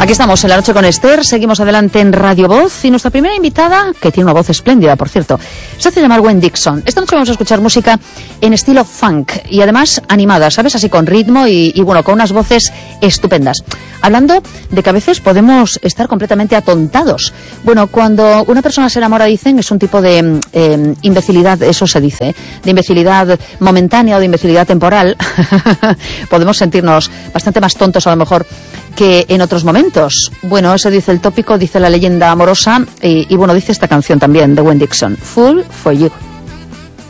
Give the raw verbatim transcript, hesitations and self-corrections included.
Aquí estamos en La Noche con Esther, seguimos adelante en Radio Voz y nuestra primera invitada, que tiene una voz espléndida, por cierto, se hace llamar Gwen Dixon. Esta noche vamos a escuchar música en estilo funk y además animada, ¿sabes? Así con ritmo y, y bueno, con unas voces estupendas. Hablando de que a veces podemos estar completamente atontados. Bueno, cuando una persona se enamora, dicen, es un tipo de eh, imbecilidad, eso se dice, de imbecilidad momentánea o de imbecilidad temporal. Podemos sentirnos bastante más tontos a lo mejor que en otros momentos. Bueno, eso dice el tópico, dice la leyenda amorosa y, y bueno, dice esta canción también de Gwen Dixon, Fool for You.